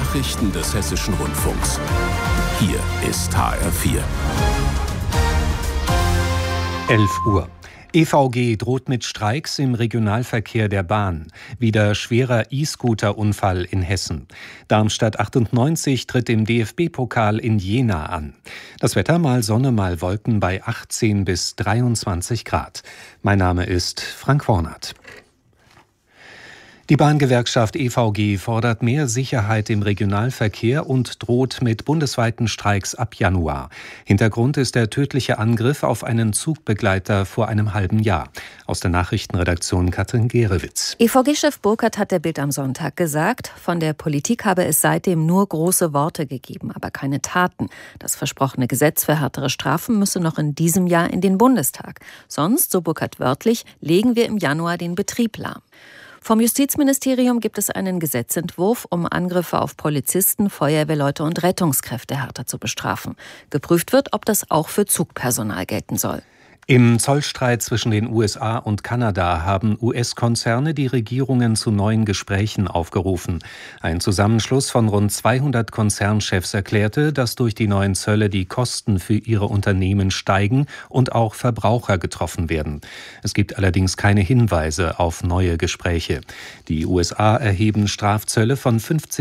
Nachrichten des Hessischen Rundfunks. Hier ist HR4. 11 Uhr. EVG droht mit Streiks im Regionalverkehr der Bahn. Wieder schwerer E-Scooter-Unfall in Hessen. Darmstadt 98 tritt im DFB-Pokal in Jena an. Das Wetter mal Sonne, mal Wolken bei 18 bis 23 Grad. Mein Name ist Frank Hornert. Die Bahngewerkschaft EVG fordert mehr Sicherheit im Regionalverkehr und droht mit bundesweiten Streiks ab Januar. Hintergrund ist der tödliche Angriff auf einen Zugbegleiter vor einem halben Jahr. Aus der Nachrichtenredaktion Katrin Gerewitz. EVG-Chef Burkhardt hat der Bild am Sonntag gesagt, von der Politik habe es seitdem nur große Worte gegeben, aber keine Taten. Das versprochene Gesetz für härtere Strafen müsse noch in diesem Jahr in den Bundestag. Sonst, so Burkhardt wörtlich, legen wir im Januar den Betrieb lahm. Vom Justizministerium gibt es einen Gesetzentwurf, um Angriffe auf Polizisten, Feuerwehrleute und Rettungskräfte härter zu bestrafen. Geprüft wird, ob das auch für Zugpersonal gelten soll. Im Zollstreit zwischen den USA und Kanada haben US-Konzerne die Regierungen zu neuen Gesprächen aufgerufen. Ein Zusammenschluss von rund 200 Konzernchefs erklärte, dass durch die neuen Zölle die Kosten für ihre Unternehmen steigen und auch Verbraucher getroffen werden. Es gibt allerdings keine Hinweise auf neue Gespräche. Die USA erheben Strafzölle von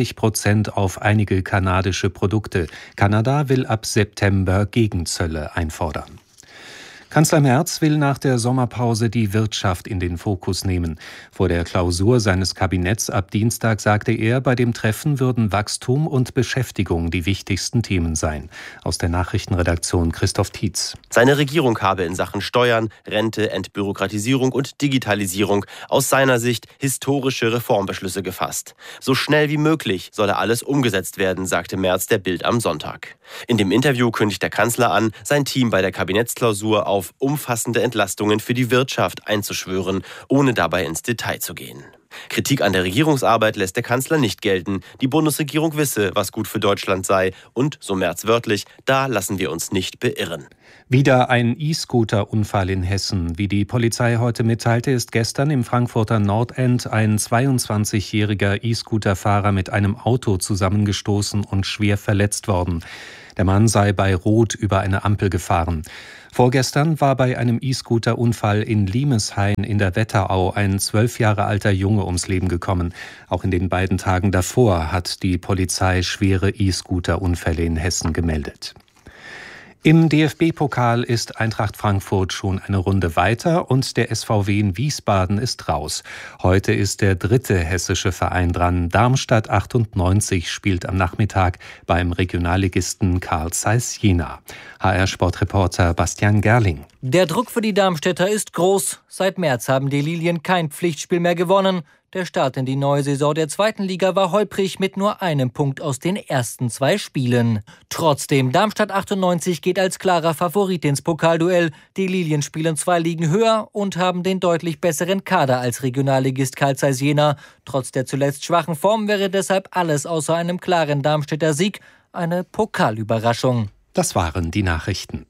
50% auf einige kanadische Produkte. Kanada will ab September Gegenzölle einfordern. Kanzler Merz will nach der Sommerpause die Wirtschaft in den Fokus nehmen. Vor der Klausur seines Kabinetts ab Dienstag sagte er, bei dem Treffen würden Wachstum und Beschäftigung die wichtigsten Themen sein. Aus der Nachrichtenredaktion Christoph Tietz. Seine Regierung habe in Sachen Steuern, Rente, Entbürokratisierung und Digitalisierung aus seiner Sicht historische Reformbeschlüsse gefasst. So schnell wie möglich solle alles umgesetzt werden, sagte Merz der Bild am Sonntag. In dem Interview kündigt der Kanzler an, sein Team bei der Kabinettsklausur auf umfassende Entlastungen für die Wirtschaft einzuschwören, ohne dabei ins Detail zu gehen. Kritik an der Regierungsarbeit lässt der Kanzler nicht gelten. Die Bundesregierung wisse, was gut für Deutschland sei. Und, so Merz wörtlich, da lassen wir uns nicht beirren. Wieder ein E-Scooter-Unfall in Hessen. Wie die Polizei heute mitteilte, ist gestern im Frankfurter Nordend ein 22-jähriger E-Scooter-Fahrer mit einem Auto zusammengestoßen und schwer verletzt worden. Der Mann sei bei Rot über eine Ampel gefahren. Vorgestern war bei einem E-Scooter-Unfall in Limeshain in der Wetterau ein 12 Jahre alter Junge ums Leben gekommen. Auch in den beiden Tagen davor hat die Polizei schwere E-Scooter-Unfälle in Hessen gemeldet. Im DFB-Pokal ist Eintracht Frankfurt schon eine Runde weiter und der SVW in Wiesbaden ist raus. Heute ist der dritte hessische Verein dran. Darmstadt 98 spielt am Nachmittag beim Regionalligisten Carl Zeiss Jena. HR-Sportreporter Bastian Gerling. Der Druck für die Darmstädter ist groß. Seit März haben die Lilien kein Pflichtspiel mehr gewonnen. Der Start in die neue Saison der zweiten Liga war holprig mit nur einem Punkt aus den ersten 2 Spielen. Trotzdem, Darmstadt 98 geht als klarer Favorit ins Pokalduell. Die Lilien spielen 2 Ligen höher und haben den deutlich besseren Kader als Regionalligist Carl Zeiss Jena. Trotz der zuletzt schwachen Form wäre deshalb alles außer einem klaren Darmstädter Sieg eine Pokalüberraschung. Das waren die Nachrichten.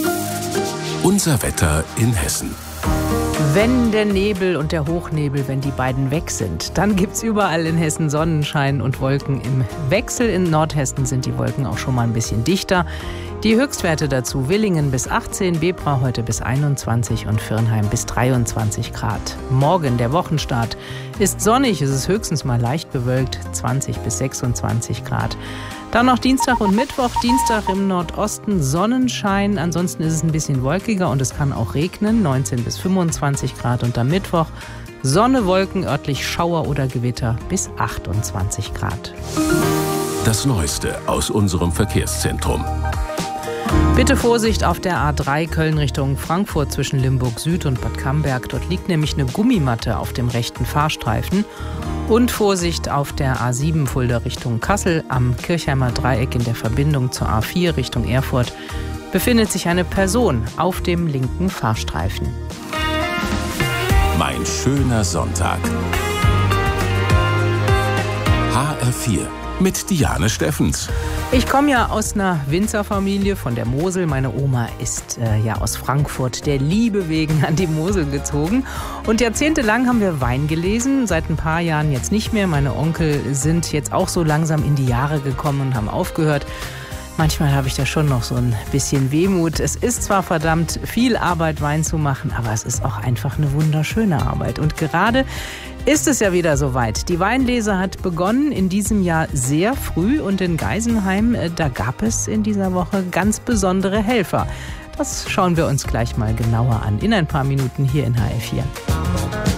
Unser Wetter in Hessen. Wenn der Nebel und der Hochnebel, wenn die beiden weg sind, dann gibt's überall in Hessen Sonnenschein und Wolken im Wechsel. In Nordhessen sind die Wolken auch schon mal ein bisschen dichter. Die Höchstwerte dazu: Willingen bis 18, Bebra heute bis 21 und Virnheim bis 23 Grad. Morgen, der Wochenstart, ist sonnig, es ist höchstens mal leicht bewölkt, 20 bis 26 Grad. Dann noch Dienstag und Mittwoch. Dienstag im Nordosten Sonnenschein, ansonsten ist es ein bisschen wolkiger und es kann auch regnen, 19 bis 25 Grad. Und am Mittwoch Sonne, Wolken, örtlich Schauer oder Gewitter bis 28 Grad. Das Neueste aus unserem Verkehrszentrum. Bitte Vorsicht auf der A3 Köln Richtung Frankfurt zwischen Limburg Süd und Bad Camberg. Dort liegt nämlich eine Gummimatte auf dem rechten Fahrstreifen. Und Vorsicht auf der A7 Fulda Richtung Kassel am Kirchheimer Dreieck in der Verbindung zur A4 Richtung Erfurt befindet sich eine Person auf dem linken Fahrstreifen. Mein schöner Sonntag. HR4. mit Diane Steffens. Ich komme ja aus einer Winzerfamilie von der Mosel. Meine Oma ist aus Frankfurt der Liebe wegen an die Mosel gezogen. Und jahrzehntelang haben wir Wein gelesen, seit ein paar Jahren jetzt nicht mehr. Meine Onkel sind jetzt auch so langsam in die Jahre gekommen und haben aufgehört. Manchmal habe ich da schon noch so ein bisschen Wehmut. Es ist zwar verdammt viel Arbeit, Wein zu machen, aber es ist auch einfach eine wunderschöne Arbeit. Und gerade ist es ja wieder soweit. Die Weinlese hat begonnen in diesem Jahr sehr früh und in Geisenheim, da gab es in dieser Woche ganz besondere Helfer. Das schauen wir uns gleich mal genauer an in ein paar Minuten hier in HR4.